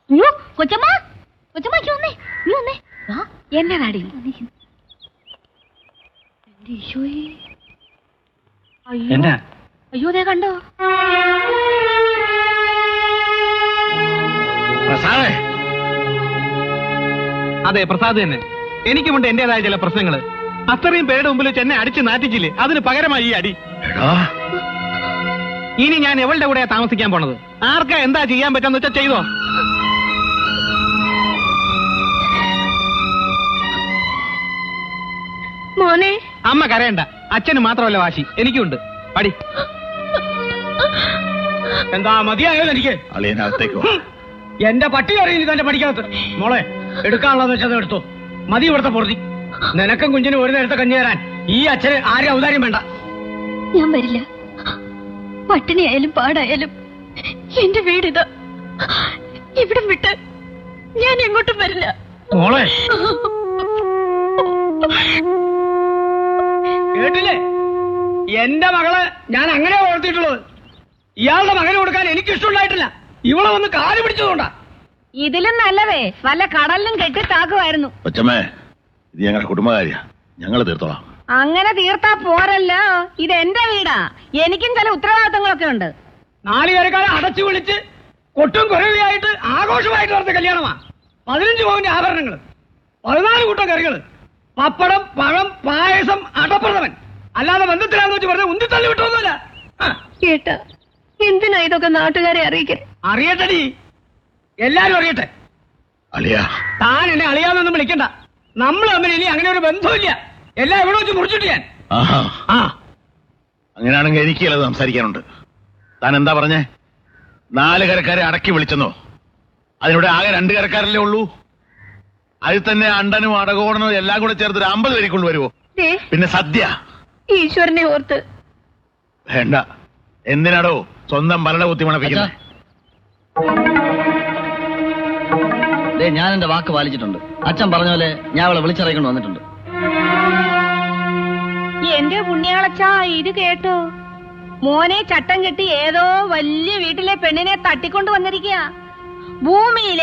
അയ്യോ കൊച്ചമ്മ, കൊച്ചമ്മ വന്നേ, നീ വന്നേ. എന്നതാടി? അയ്യോ ദേ കണ്ടോ. അതെ, പ്രസാദ് തന്നെ. എനിക്കുമുണ്ട് എന്റേതായ ചില പ്രശ്നങ്ങള്. അത്രയും പേരുടെ മുമ്പിൽ ചെന്നെ അടിച്ച് നാറ്റിച്ചില്ലേ, അതിന് പകരമായി ഈ അടി. ഇനി ഞാൻ എവളുടെ കൂടെയാ താമസിക്കാൻ പോണത്. ആർക്കാ എന്താ ചെയ്യാൻ പറ്റാന്ന് വെച്ചാ ചെയ്തോ. മോനെ, അമ്മ കരയണ്ട. അച്ഛന് മാത്രമല്ല വാശി, എനിക്കുണ്ട്. പടി. എന്താ മതിയായോ എനിക്ക്? എന്റെ പട്ടി അറിയില്ല തന്റെ പഠിക്കാത്ത മോളെ. എടുക്കാനുള്ളത് വെച്ചത് എടുത്തോ. മതി ഇവിടുത്തെ പൊറുതി. നിനക്കും കുഞ്ഞിനും ഒരു നേരത്തെ കഞ്ഞി തരാൻ ഈ അച്ഛന് ആരും ഔദാര്യം വേണ്ട. ഞാൻ വരില്ല. പട്ടിണിയായാലും പാടായാലും എന്റെ വീടിതാ. ഇവിടം വിട്ട് ഞാൻ എങ്ങോട്ടും വരില്ല. മോളെ കേട്ടില്ലേ? എന്റെ മകളെ ഞാൻ അങ്ങനെ വളർത്തിയിട്ടുള്ളത്. ഇയാളുടെ മകന് കൊടുക്കാൻ എനിക്ക് ഇഷ്ടമുണ്ടായിട്ടില്ല. ഇവളെ വന്ന് കാല് പിടിച്ചതുകൊണ്ടാ. ഇതിലും നല്ലതേ വല്ല കടലിലും കെട്ടിത്താക്കുമായിരുന്നു. കൊച്ചമ്മേ, ഇത് ഞങ്ങളുടെ കുടുംബകാര്യ, ഞങ്ങൾ തീർത്തോളാം. അങ്ങനെ തീർത്താ പോരല്ലോ. ഇത് എന്റെ വീടാ. എനിക്കും ചില ഉത്തരവാദിത്തങ്ങളൊക്കെ ഉണ്ട്. 4 പേരെക്കാരെ അടച്ചു വിളിച്ച് കൊട്ടും കുറവിയായിട്ട് ആഘോഷമായിട്ട് നടന്ന കല്യാണമാ. 15 പവന്റെ ആഭരണങ്ങള്, 14 കൂട്ടം കറികള്, പപ്പടം, പഴം, പായസം, അടപ്രഥമൻ. അല്ലാതെ ബന്ധത്തിലാന്ന് വെച്ച് പറഞ്ഞ ഉന്തിത്തള്ളി വിട്ടൊന്നുമില്ല. കേട്ട എന്തിനാ ഇതൊക്കെ നാട്ടുകാരെ അറിയിക്കേ? അറിയട്ടെടി, എല്ലാരും അറിയട്ടെ. അളിയാ, താൻ എന്നെ അളിയാന്നൊന്നും വിളിക്കണ്ട. നമ്മൾ തമ്മിൽ ഇനി അങ്ങനെ ഒരു ബന്ധമില്ല. എല്ലാം എവിടെ വെച്ച് മുറിച്ചിട്ട് ഞാൻ. അങ്ങനെയാണെങ്കിൽ എനിക്ക് ചിലത് സംസാരിക്കാനുണ്ട്. താൻ എന്താ പറഞ്ഞേ? 4 കരക്കാരെ അടക്കി വിളിച്ചെന്നോ? അതിനിവിടെ ആകെ 2 കരക്കാരല്ലേ ഉള്ളൂ. അതിൽ തന്നെ അണ്ടനും അടകോടനും എല്ലാം കൂടെ ചേർത്ത് ഒരു 50 പേരെക്കൊണ്ട് വരുമോ? പിന്നെ സദ്യ ഈശ്വരനെ ഓർത്ത് വേണ്ട. എന്തിനാടോ സ്വന്തം ഭരണ കുത്തി മണപ്പിക്കുന്നത്? ഞാൻ എന്റെ വാക്ക് പാലിച്ചിട്ടുണ്ട്. അച്ഛൻ പറഞ്ഞ പോലെ ഞാൻ അവളെ വിളിച്ചിറക്കൊണ്ട് വന്നിട്ടുണ്ട്. എന്റെ പുണ്യാളച്ചാ, ഇത് കേട്ടോ? മോനെ ചട്ടം കെട്ടി ഏതോ വലിയ വീട്ടിലെ പെണ്ണിനെ തട്ടിക്കൊണ്ട് വന്നിരിക്കുക. ഭൂമിയിലെ